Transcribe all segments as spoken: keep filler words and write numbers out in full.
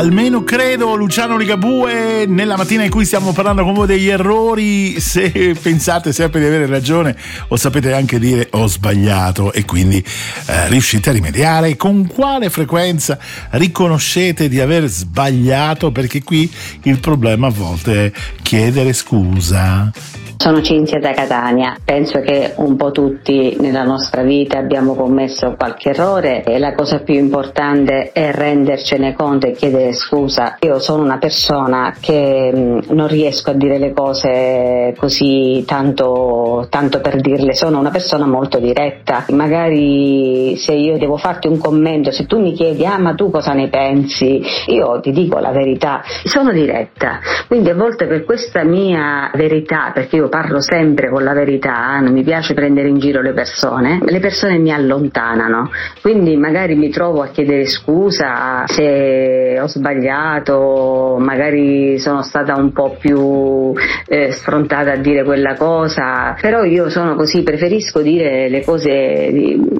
Almeno credo, Luciano Ligabue, nella mattina in cui stiamo parlando con voi degli errori, se pensate sempre di avere ragione o sapete anche dire ho sbagliato e quindi eh, riuscite a rimediare, con quale frequenza riconoscete di aver sbagliato, perché qui il problema a volte è chiedere scusa. Sono Cinzia da Catania, penso che un po' tutti nella nostra vita abbiamo commesso qualche errore e la cosa più importante è rendercene conto e chiedere scusa. Io sono una persona che mh, non riesco a dire le cose così tanto, tanto per dirle, sono una persona molto diretta. Magari se io devo farti un commento, se tu mi chiedi ah ma tu cosa ne pensi, io ti dico la verità, sono diretta, quindi a volte per questa mia verità, perché io parlo sempre con la verità, non mi piace prendere in giro le persone, le persone mi allontanano, quindi magari mi trovo a chiedere scusa se ho sbagliato, magari sono stata un po' più eh, sfrontata a dire quella cosa, però io sono così, preferisco dire le cose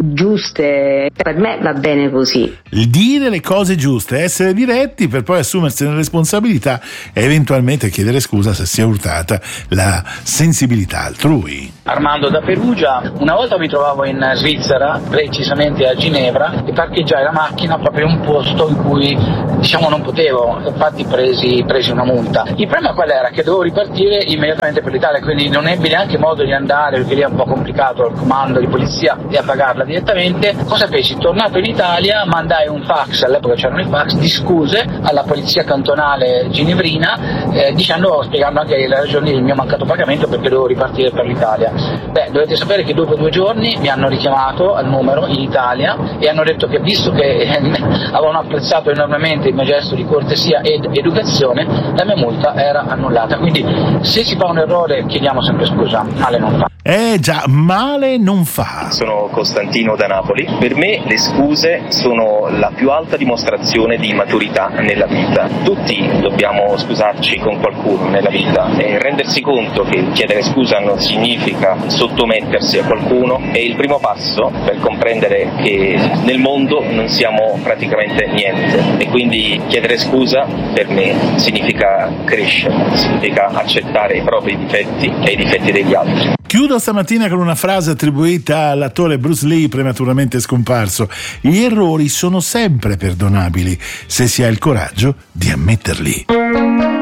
giuste, per me va bene così. Dire le cose giuste, essere diretti per poi assumersene responsabilità e eventualmente chiedere scusa se si è urtata la sensibilità altrui. Armando da Perugia, una volta mi trovavo in Svizzera, precisamente a Ginevra, e parcheggiai la macchina proprio in un posto in cui diciamo non potevo, infatti presi, presi una multa. Il problema qual era? Che dovevo ripartire immediatamente per l'Italia, quindi non ebbi neanche modo di andare, perché lì è un po' complicato al comando di polizia e a pagarla direttamente. Cosa feci? Tornato in Italia mandai un fax, all'epoca c'erano i fax, di scuse alla polizia cantonale ginevrina eh, dicendo, spiegando anche le ragioni del mio mancato pagamento perché dovevo ripartire per l'Italia. Beh, dovete sapere che dopo due giorni mi hanno richiamato al numero in Italia e hanno detto che visto che eh, avevano apprezzato enormemente il mio gesto di cortesia ed educazione, la mia multa era annullata. Quindi se si fa un errore chiediamo sempre scusa, male non fa. Eh già, male non fa. Sono Costantino da Napoli. Per me le scuse sono la più alta dimostrazione di maturità nella vita. Tutti dobbiamo scusarci con qualcuno nella vita e rendersi conto che chiedere scusa non significa sottomettersi a qualcuno è il primo passo per comprendere che nel mondo non siamo praticamente niente e quindi chiedere scusa per me significa crescere, significa accettare i propri difetti e i difetti degli altri. Chiudo stamattina con una frase attribuita all'attore Bruce Lee prematuramente scomparso: gli errori sono sempre perdonabili se si ha il coraggio di ammetterli.